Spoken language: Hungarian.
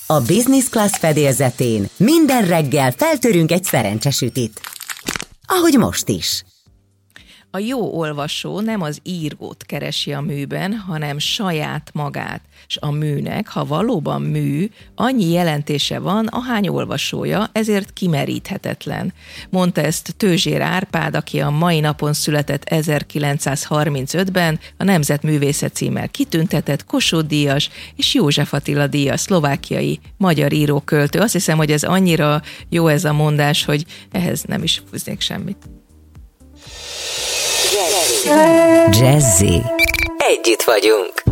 A Business Class fedélzetén minden reggel feltörünk egy szerencsesütit. Ahogy most is. A jó olvasó nem az írót keresi a műben, hanem saját magát. És a műnek, ha valóban mű, annyi jelentése van, ahány olvasója, ezért kimeríthetetlen. Mondta ezt Tőzsér Árpád, aki a mai napon született 1935-ben, a Nemzetművészet címmel kitüntetett Kossuth-díjas és József Attila díjas szlovákiai magyar író-költő. Azt hiszem, hogy ez annyira jó ez a mondás, hogy ehhez nem is fűznék semmit. Jazzy. Együtt vagyunk.